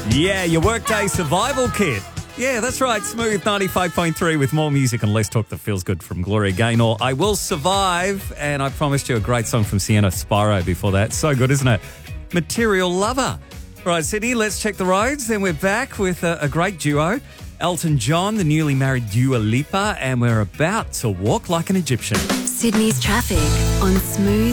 Yeah, your workday survival kit. Yeah, that's right. Smooth 95.3 with more music and less talk that feels good from Gloria Gaynor. I Will Survive, and I promised you a great song from Sienna Spiro before that. So good, isn't it? Material Lover. Right, Sydney, let's check the roads. Then we're back with a great duo. Elton John, the newly married Dua Lipa, and we're about to walk like an Egyptian. Sydney's traffic on Smooth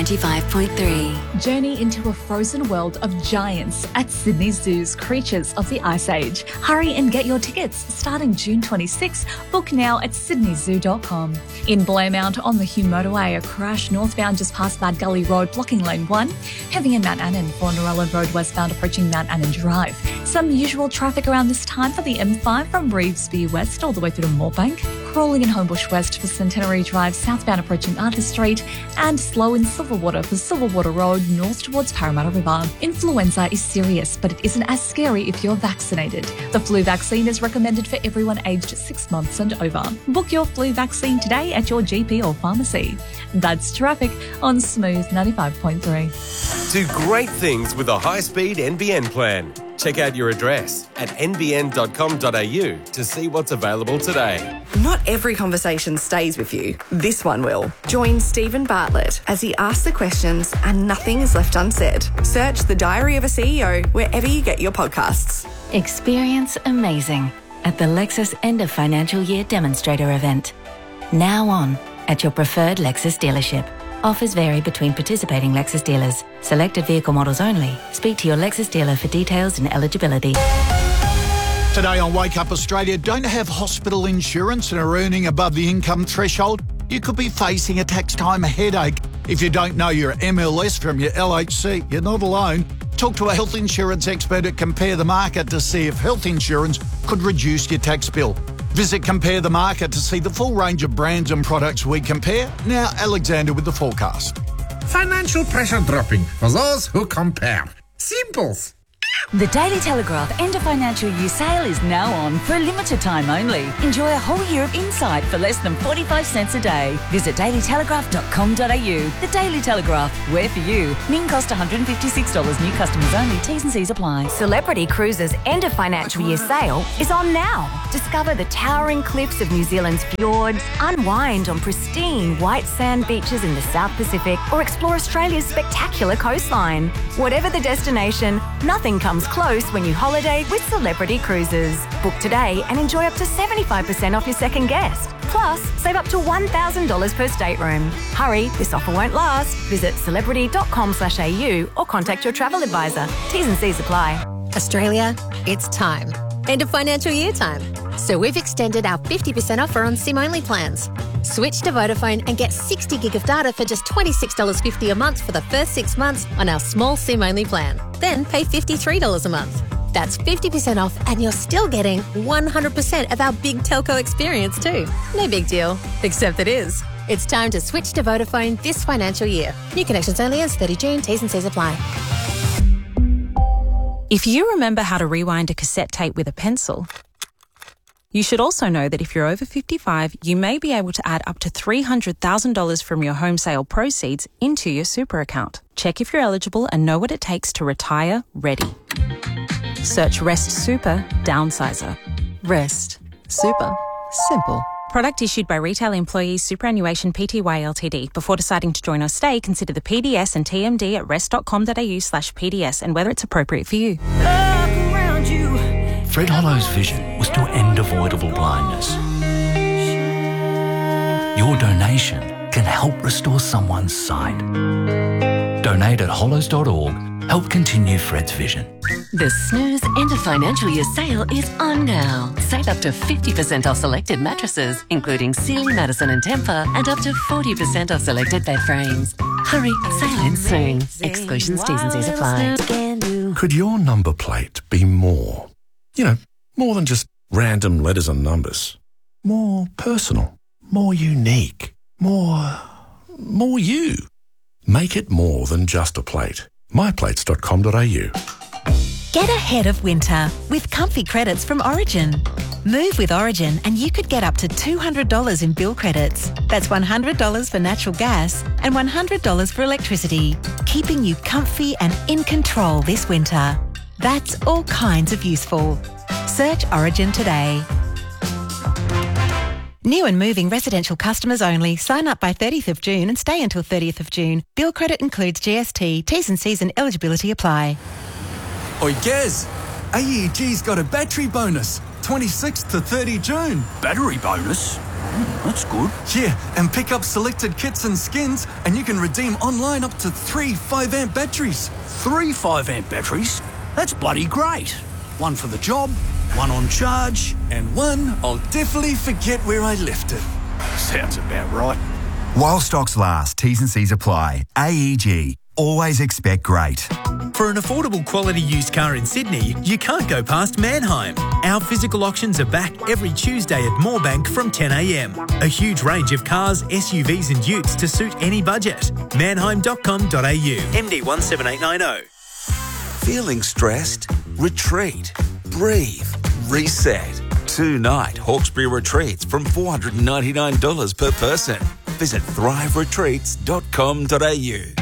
95.3. Journey into a frozen world of giants at Sydney Zoo's Creatures of the Ice Age. Hurry and get your tickets starting June 26. Book now at sydneyzoo.com. In Blairmount on the Hume Motorway, a crash northbound just past Bad Gully Road, blocking lane 1. Heavy in Mount Annan for Norellan Road westbound approaching Mount Annan Drive. Some usual traffic around this time for the M5 from Revesby West all the way through to Moorebank. Crawling in Homebush West for Centenary Drive southbound approaching Arthur Street, and slow in Silverwater for Silverwater Road north towards Parramatta River. Influenza is serious, but it isn't as scary if you're vaccinated. The flu vaccine is recommended for everyone aged 6 months and over. Book your flu vaccine today at your GP or pharmacy. That's traffic on Smooth 95.3. Do great things with a high-speed NBN plan. Check out your address at nbn.com.au to see what's available today. Not every conversation stays with you. This one will. Join Stephen Bartlett as he asks the questions and nothing is left unsaid. Search The Diary of a CEO wherever you get your podcasts. Experience amazing at the Lexus End of Financial Year Demonstrator event. Now on at your preferred Lexus dealership. Offers vary between participating Lexus dealers. Selected vehicle models only. Speak to your Lexus dealer for details and eligibility. Today on Wake Up Australia, don't have hospital insurance and are earning above the income threshold? You could be facing a tax time headache. If you don't know your MLS from your LHC, you're not alone. Talk to a health insurance expert at Compare the Market to see if health insurance could reduce your tax bill. Visit Compare the Market to see the full range of brands and products we compare. Now, Alexander with the forecast. Financial pressure dropping for those who compare. Simples. The Daily Telegraph End of Financial Year sale is now on for a limited time only. Enjoy a whole year of insight for less than 45 cents a day. Visit dailytelegraph.com.au. The Daily Telegraph, we're for you. Min cost $156. New customers only. T's and C's apply. Celebrity Cruises' End of Financial Year sale is on now. Discover the towering cliffs of New Zealand's fjords, unwind on pristine white sand beaches in the South Pacific, or explore Australia's spectacular coastline. Whatever the destination, nothing comes close when you holiday with Celebrity Cruises. Book today and enjoy up to 75% off your second guest. Plus, save up to $1,000 per stateroom. Hurry, this offer won't last. Visit celebrity.com.au or contact your travel advisor. T's and C's apply. Australia, it's time. End of financial year time. So we've extended our 50% offer on SIM-only plans. Switch to Vodafone and get 60 gig of data for just $26.50 a month for the first 6 months on our small SIM-only plan. Then pay $53 a month. That's 50% off and you're still getting 100% of our big telco experience too. No big deal, except it is. It's time to switch to Vodafone this financial year. New connections only as 30 June. T's and C's apply. If you remember how to rewind a cassette tape with a pencil, you should also know that if you're over 55, you may be able to add up to $300,000 from your home sale proceeds into your super account. Check if you're eligible and know what it takes to retire ready. Search Rest Super Downsizer. Rest Super. Simple. Product issued by Retail Employees Superannuation Pty Ltd. Before deciding to join or stay, consider the PDS and TMD at rest.com.au/PDS and whether it's appropriate for you. Fred Hollow's vision was to end avoidable blindness. Your donation can help restore someone's sight. Donate at hollows.org. Help continue Fred's vision. The Snooze End of Financial Year sale is on now. Save up to 50% off selected mattresses, including Sealy, Madison and Tempur, and up to 40% off selected bed frames. Hurry, sale ends soon. Exclusions, T's and C's apply. Could your number plate be more? You know, more than just random letters and numbers. More personal, more unique, more you. Make it more than just a plate. myplates.com.au. Get ahead of winter with comfy credits from Origin. Move with Origin and you could get up to $200 in bill credits. That's $100 for natural gas and $100 for electricity, keeping you comfy and in control this winter. That's all kinds of useful. Search Origin today. New and moving residential customers only. Sign up by 30th of June and stay until 30th of June. Bill credit includes GST. T's and C's and eligibility apply. Oi, Gaz. AEG's got a battery bonus. 26th to 30 June. Battery bonus? That's good. Yeah, and pick up selected kits and skins, and you can redeem online up to 3 5-amp batteries. 3 5-amp batteries? That's bloody great. One for the job, one on charge, and one I'll definitely forget where I left it. Sounds about right. While stocks last, T's and C's apply. AEG. Always expect great. For an affordable quality used car in Sydney, you can't go past Mannheim. Our physical auctions are back every Tuesday at Moorebank from 10 a.m. A huge range of cars, SUVs and utes to suit any budget. Mannheim.com.au. MD 17890. Feeling stressed? Retreat. Breathe. Reset. 2-night Hawkesbury retreats from $499 per person. Visit thriveretreats.com.au.